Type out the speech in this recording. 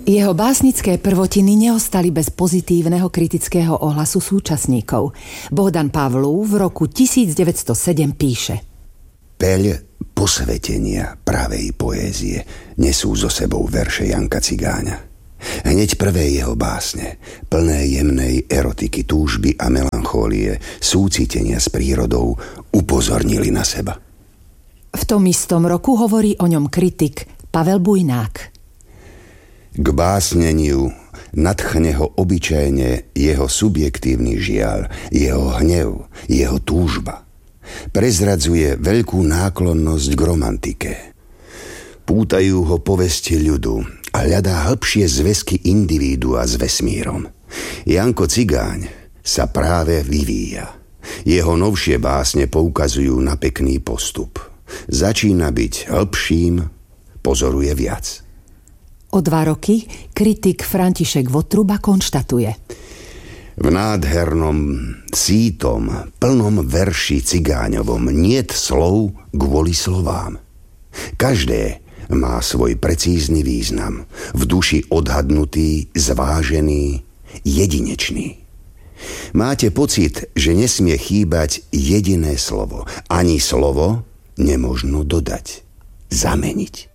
Jeho básnické prvotiny neostali bez pozitívneho kritického ohlasu súčasníkov. Bohdan Pavlov v roku 1907 píše: Peľ posvetenia pravej poézie nesú so sebou verše Janka Cigáňa. Hneď prvé jeho básne, plné jemnej erotiky, túžby a melanchólie, súcitenia s prírodou, upozornili na seba. V tom istom roku hovorí o ňom kritik Pavel Bujnák. K básneniu nadchne ho obyčajne jeho subjektívny žiaľ, jeho hnev, jeho túžba. Prezradzuje veľkú náklonnosť k romantike. Pútajú ho povesti ľudu a hľadá hĺbšie zväzky individua s vesmírom. Janko Cigáň sa práve vyvíja. Jeho novšie básne poukazujú na pekný postup. Začína byť hĺbším, pozoruje viac. O 2 roky kritik František Votruba konštatuje: V nádhernom, sítom, plnom verši Cigáňovom niet slov kvôli slovám. Každé má svoj precízny význam, v duši odhadnutý, zvážený, jedinečný. Máte pocit, že nesmie chýbať jediné slovo. Ani slovo nemožno dodať, zameniť.